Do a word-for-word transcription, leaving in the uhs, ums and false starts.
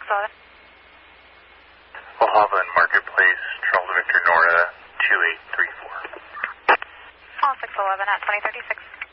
eleven. Ohava and Marketplace, Charles Victor Nora, two eight three four. All six eleven at twenty thirty-six.